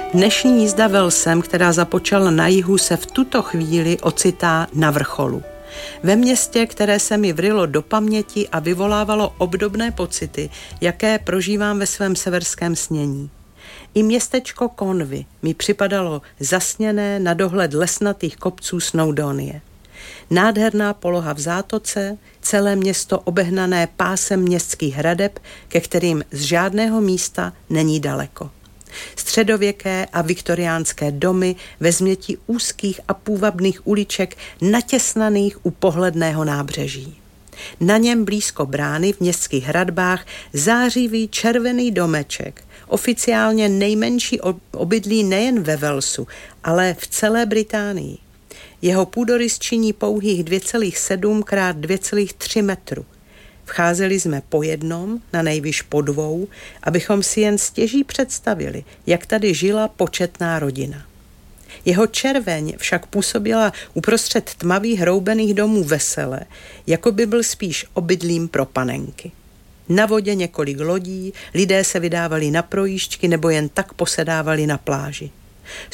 Dnešní jízda Walesem, která započala na jihu, se v tuto chvíli ocitá na vrcholu. Ve městě, které se mi vrylo do paměti a vyvolávalo obdobné pocity, jaké prožívám ve svém severském snění. I městečko Conwy mi připadalo zasněné na dohled lesnatých kopců Snowdonie. Nádherná poloha v zátoce, celé město obehnané pásem městských hradeb, ke kterým z žádného místa není daleko. Středověké a viktoriánské domy ve změti úzkých a půvabných uliček natěsnaných u pohledného nábřeží. Na něm blízko brány v městských hradbách zářivý červený domeček, oficiálně nejmenší obydlí nejen ve Walesu, ale v celé Británii. Jeho půdorys činí pouhých 2,7 x 2,3 metru. Vcházeli jsme po jednom, na nejvýš po dvou, abychom si jen stěží představili, jak tady žila početná rodina. Jeho červeň však působila uprostřed tmavých hroubených domů vesele, jako by byl spíš obydlím pro panenky. Na vodě několik lodí, lidé se vydávali na projížďky nebo jen tak posedávali na pláži.